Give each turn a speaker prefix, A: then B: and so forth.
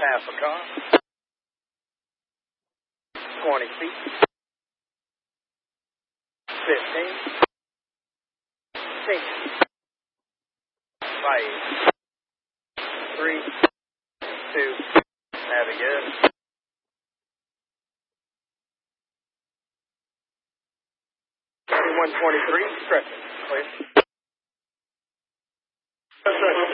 A: half a car. 20 feet. 15. 6. 5. 3. 2. Have a good. 2123, stretching, please.